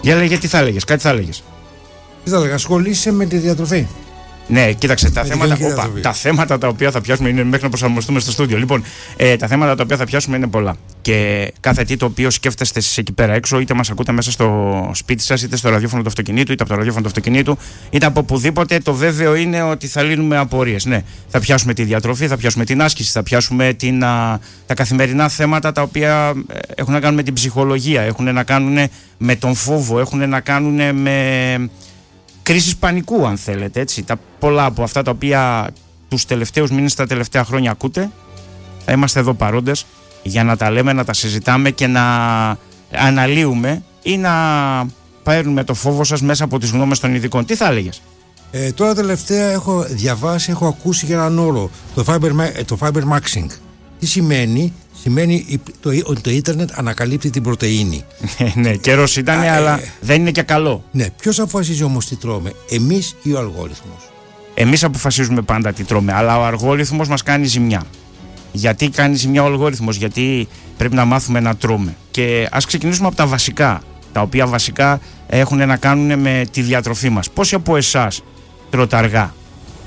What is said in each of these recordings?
Για λέγε, τι θα έλεγες, κάτι θα έλεγες. Τι θα έλεγα, ασχολείσαι με τη διατροφή. Ναι, κοίταξε, τα θέματα τα οποία θα πιάσουμε είναι μέχρι να προσαρμοστούμε στο στούντιο. Λοιπόν, τα θέματα τα οποία θα πιάσουμε είναι πολλά. Και κάθε τι το οποίο σκέφτεστε εσείς εκεί πέρα έξω, είτε μας ακούτε μέσα στο σπίτι σας, είτε στο ραδιόφωνο του αυτοκινήτου, είτε από το ραδιόφωνο του αυτοκινήτου, είτε από οπουδήποτε, το βέβαιο είναι ότι θα λύνουμε απορίες. Ναι, θα πιάσουμε τη διατροφή, θα πιάσουμε την άσκηση, θα πιάσουμε τα καθημερινά θέματα τα οποία έχουν να κάνουν με την ψυχολογία, έχουν να κάνουν με τον φόβο, έχουν να κάνουν με κρίσεις πανικού, αν θέλετε, έτσι. Τα πολλά από αυτά τα οποία τους τελευταίους μήνες, τα τελευταία χρόνια ακούτε, θα είμαστε εδώ παρόντες για να τα λέμε, να τα συζητάμε και να αναλύουμε ή να παίρνουμε το φόβο σας μέσα από τις γνώμες των ειδικών. Τι θα έλεγες? Τώρα τελευταία έχω διαβάσει, έχω ακούσει για έναν όρο, το fiber maxing. Τι σημαίνει? Σημαίνει ότι το ίντερνετ ανακαλύπτει την πρωτεΐνη. Ναι, καιρός ήταν, αλλά δεν είναι και καλό. Ναι, ποιος αποφασίζει όμως τι τρώμε, εμείς ή ο αλγόριθμος? Εμείς αποφασίζουμε πάντα τι τρώμε, αλλά ο αλγόριθμος μας κάνει ζημιά. Γιατί κάνει ζημιά ο αλγόριθμος? Γιατί πρέπει να μάθουμε να τρώμε. Και ας ξεκινήσουμε από τα βασικά, τα οποία βασικά έχουν να κάνουν με τη διατροφή μας. Πόσοι από εσάς τρώτε αργά?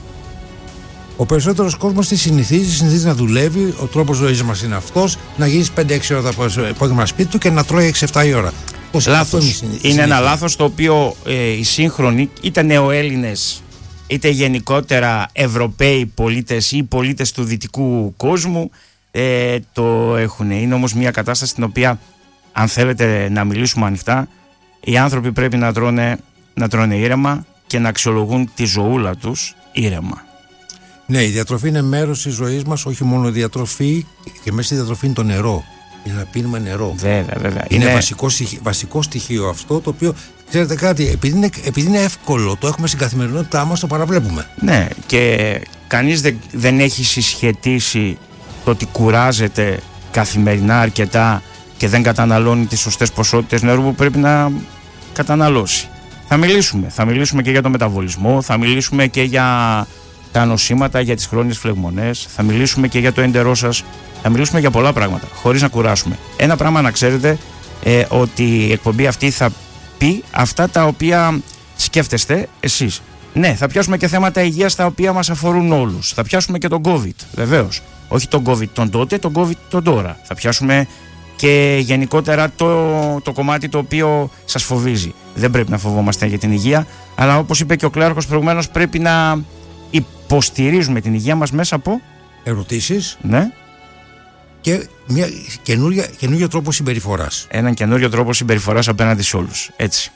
Ο περισσότερος κόσμος τι συνηθίζει να δουλεύει. Ο τρόπος ζωής μας είναι αυτός, να γυρίσει 5-6 ώρα το απόγευμα σπίτι του και να τρώει 6-7 η ώρα. Λάθος. Είναι ένα λάθος το οποίο οι σύγχρονοι, είτε νεοέλληνες, είτε γενικότερα Ευρωπαίοι πολίτες ή πολίτες του δυτικού κόσμου, το έχουν. Είναι όμως μια κατάσταση στην οποία, αν θέλετε να μιλήσουμε ανοιχτά, οι άνθρωποι πρέπει να τρώνε ήρεμα και να αξιολογούν τη ζωούλα τους ήρεμα. Ναι, η διατροφή είναι μέρος της ζωής μας, όχι μόνο η διατροφή, και μέσα στη διατροφή είναι το νερό. Για να πίνουμε νερό. Βέβαια. Είναι βασικό στοιχείο αυτό, το οποίο, ξέρετε κάτι, επειδή είναι εύκολο, το έχουμε στην καθημερινότητά μας, το παραβλέπουμε. Ναι, και κανείς δεν έχει συσχετίσει το ότι κουράζεται καθημερινά αρκετά και δεν καταναλώνει τις σωστές ποσότητες νερού που πρέπει να καταναλώσει. Θα μιλήσουμε και για το μεταβολισμό, θα μιλήσουμε και για τα νοσήματα, για τις χρόνιες φλεγμονές, θα μιλήσουμε και για το έντερό σας, θα μιλήσουμε για πολλά πράγματα, χωρίς να κουράσουμε. Ένα πράγμα να ξέρετε, ότι η εκπομπή αυτή θα πει αυτά τα οποία σκέφτεστε εσείς. Ναι, θα πιάσουμε και θέματα υγείας τα οποία μας αφορούν όλους. Θα πιάσουμε και τον COVID, βεβαίως. Όχι τον COVID τον τότε, τον COVID τον τώρα. Θα πιάσουμε και γενικότερα το κομμάτι το οποίο σας φοβίζει. Δεν πρέπει να φοβόμαστε για την υγεία, αλλά όπως είπε και ο Κλέαρχος προηγουμένως, πρέπει να υποστηρίζουμε την υγεία μας μέσα από ερωτήσεις, ναι, και μια καινούριο τρόπο συμπεριφοράς. Έναν καινούριο τρόπο συμπεριφοράς απέναντι σε όλους. Έτσι.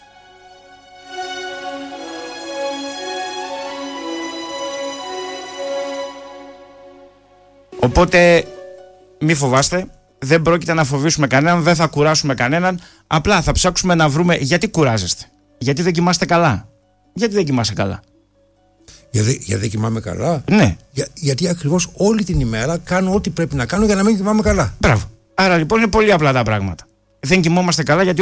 Οπότε μη φοβάστε, δεν πρόκειται να φοβήσουμε κανέναν, δεν θα κουράσουμε κανέναν. Απλά θα ψάξουμε να βρούμε γιατί κουράζεστε. Γιατί δεν κοιμάστε καλά. Γιατί δεν κοιμάσαι καλά. Γιατί δεν κοιμάμαι καλά. Ναι. Γιατί ακριβώς όλη την ημέρα κάνω ό,τι πρέπει να κάνω για να μην κοιμάμαι καλά. Μπράβο. Άρα λοιπόν είναι πολύ απλά τα πράγματα. Δεν κοιμόμαστε καλά γιατί